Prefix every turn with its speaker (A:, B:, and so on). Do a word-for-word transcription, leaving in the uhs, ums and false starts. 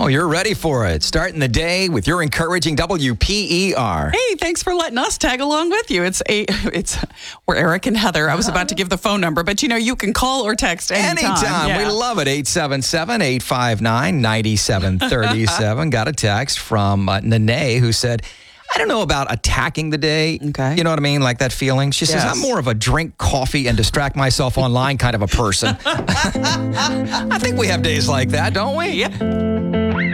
A: Oh, you're ready for it. Starting the day with your encouraging W P E R.
B: Hey, thanks for letting us tag along with you. It's a, it's we're Eric and Heather. I was about to give the phone number, but you know you can call or text anytime.
A: Anytime.
B: Yeah.
A: We love it. eight seven seven, eight five nine, nine seven three seven. Got a text from uh, Nene who said, I don't know about attacking the day.
B: Okay.
A: You know what I mean? Like that feeling. She says,
B: Yes.
A: I'm more of a drink coffee and distract myself online kind of a person. I think we have days like that, don't we?
B: Yeah.